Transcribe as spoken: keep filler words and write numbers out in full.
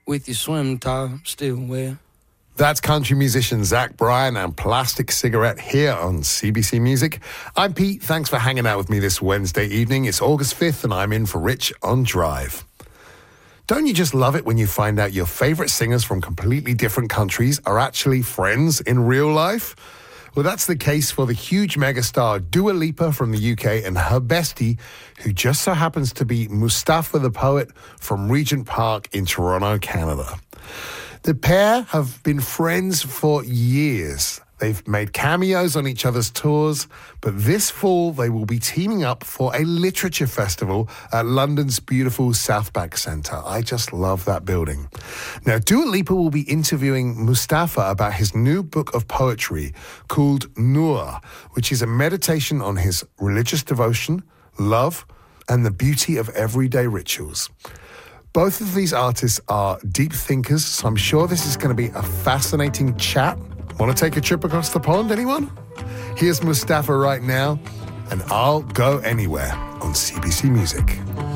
with your swim top still wet. That's country musician Zach Bryan and Plastic Cigarette here on C B C Music. I'm Pete. Thanks for hanging out with me this Wednesday evening. It's August fifth and I'm in for Rich on Drive. Don't you just love it when you find out your favorite singers from completely different countries are actually friends in real life? Well, that's the case for the huge megastar Dua Lipa from the U K and her bestie, who just so happens to be Mustafa the Poet from Regent Park in Toronto, Canada. The pair have been friends for years. They've made cameos on each other's tours, but this fall they will be teaming up for a literature festival at London's beautiful South Bank Centre. I just love that building. Now, Dua Lipa will be interviewing Mustafa about his new book of poetry called Noor, which is a meditation on his religious devotion, love, and the beauty of everyday rituals. Both of these artists are deep thinkers, so I'm sure this is going to be a fascinating chat. Want to take a trip across the pond, anyone? Here's Mustafa right now, and I'll Go Anywhere on C B C Music.